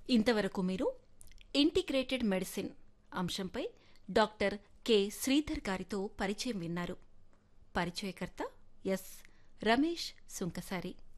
ఇంతవరకు మీరు integrated medicine అంశంపై డాక్టర్ కె శ్రీధర్ గారితో పరిచయం విన్నారు. పరిచయకర్త ఎస్ రమేష్ సుంకసారి.